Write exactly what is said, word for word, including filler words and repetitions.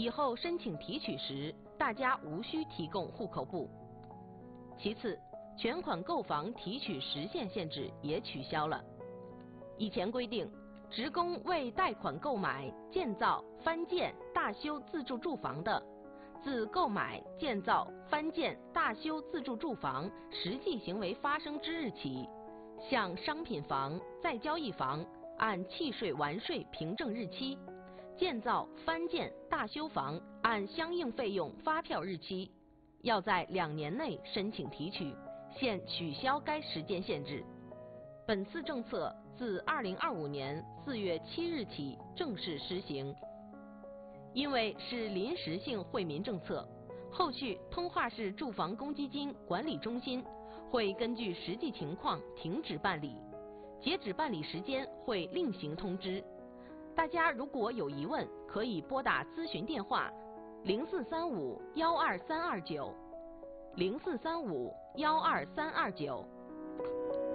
以后申请提取时，大家无需提供户口簿。其次，全款购房提取时限限制也取消了。以前规定，职工为贷款购买、建造、翻建、大修自住住房的，自购买、建造、翻建、大修自住住房实际行为发生之日起，向商品房、再交易房按契税完税凭证日期，建造、翻建、大修房按相应费用发票日期，要在两年内申请提取，现取消该时间限制。本次政策自二零二五年四月七日起正式施行。因为是临时性惠民政策，后续通化市住房公积金管理中心会根据实际情况停止办理，截止办理时间会另行通知。大家如果有疑问，可以拨打咨询电话零四三五幺二三二九零四三五幺二三二九。